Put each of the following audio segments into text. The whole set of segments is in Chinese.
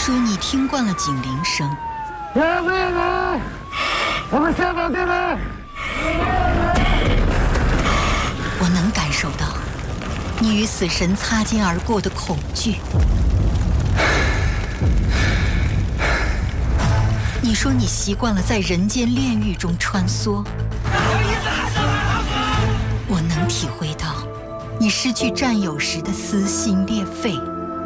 说你听惯了警铃声， 我们下岗队来。 我能感受到你与死神擦肩而过的恐惧。你说你习惯了在人间炼狱中穿梭，我能体会到你失去战友时的撕心裂肺。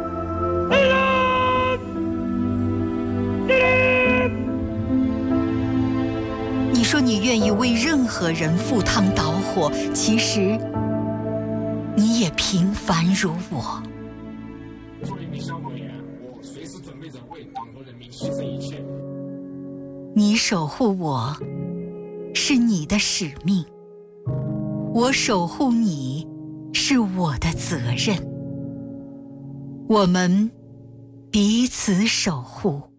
你说你愿意为任何人赴汤蹈火，其实你也平凡如我。 作为一名消防员，我随时准备着为党和人民牺牲一切。 你守护我，是你的使命；我守护你，是我的责任。我们彼此守护，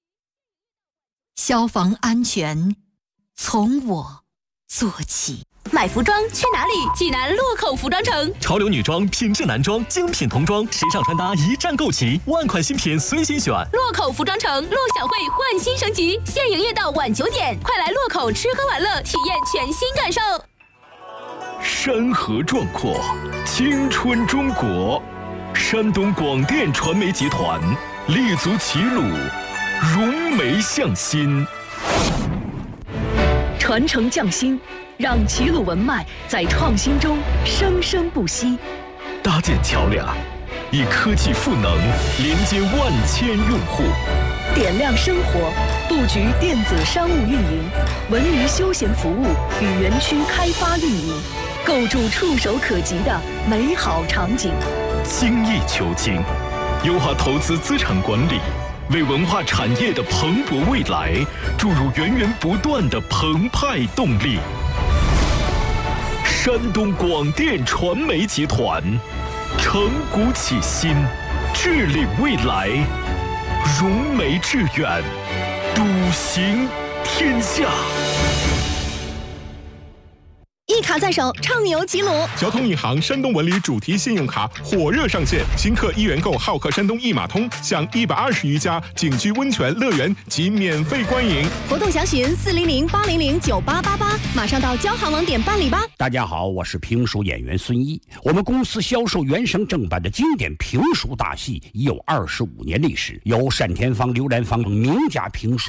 消防安全从我做起。 买服装去哪里？济南洛口服装城， 潮流女装、品质男装、精品童装、时尚穿搭一站购齐，万款新品随心选。 洛口服装城陆小慧焕新升级，现营业到晚9点，快来洛口吃喝玩乐，体验全新感受。 山河壮阔，青春中国。山东广电传媒集团立足齐鲁，融媒向心， 传承匠心，让齐鲁文脉在创新中生生不息。 搭建桥梁，以科技赋能连接万千用户。 点亮生活，布局电子商务运营、文娱休闲服务与园区开发运营，构筑触手可及的美好场景。 精益求精，优化投资资产管理，为文化产业的蓬勃未来注入源源不断的澎湃动力。山东广电传媒集团，承股启新，致力未来，融媒致远，笃行天下。 一卡在手，畅游齐鲁。 交通银行山东文旅主题信用卡火热上线，新客1元购浩客山东一码通，享120余家景区温泉乐园及免费观影。 活动详询400-800-9888，马上到交行网点办理吧。 大家好，我是评书演员孙一。我们公司销售原声正版的经典评书大戏已有25年历史，由单田芳、刘兰芳名家评书